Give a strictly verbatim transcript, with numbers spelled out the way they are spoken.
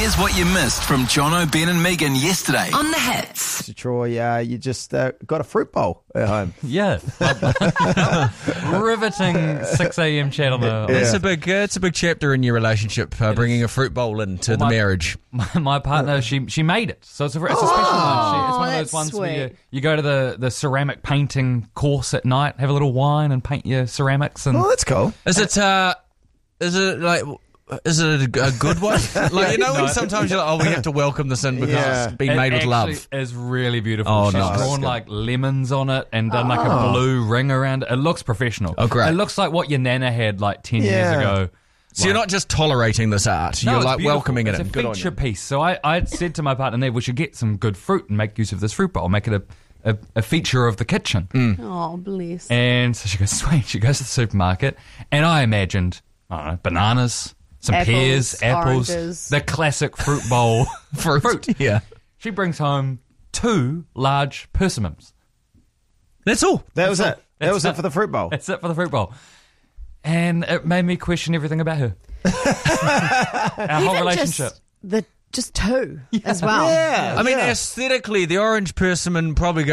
Here's what you missed from Jono, Ben and Megan yesterday on The Hits. So Troy, uh, you just uh, got a fruit bowl at home. Yeah. Riveting six a.m. chat on the... It's a big, uh, it's a big chapter in your relationship, uh, bringing a fruit bowl into Well, the my- marriage. My, my partner, she she made it. So it's a, it's a special one. She, it's one of those that's ones where you, sweet. you go to the, the ceramic painting course at night, have a little wine and paint your ceramics. And Oh, that's cool. Is it, uh, is it like, is it a, a good one? Like, you know, when No. sometimes you're like, oh, we have to welcome this in because Yeah. it's been it made with actually love. is really beautiful. Oh, She's nice. drawn That's like lemons on it and done like a blue ring around it. It looks professional. Oh, great. It looks like what your nana had like ten Yeah. years ago. So you're not just tolerating this art, No, you're it's like beautiful. welcoming it it's in. a Good on feature you. piece. So I, I said to my partner, Neve, we should get some good fruit and make use of this fruit bowl, make it a, a, a feature of the kitchen. Oh, bless. And so she goes, sweet. She goes to the supermarket, and I imagined, I don't know, bananas, some Apples, pears, apples, oranges. the classic fruit bowl Fruit. fruit. Yeah. She brings home two large persimmons. That's all. That was it. That That's was it. it for the fruit bowl. That's it for the fruit bowl. And it made me question everything about her. Our whole Even relationship. Just the just two as well. Yeah. I mean, yeah. aesthetically, the orange persimmon probably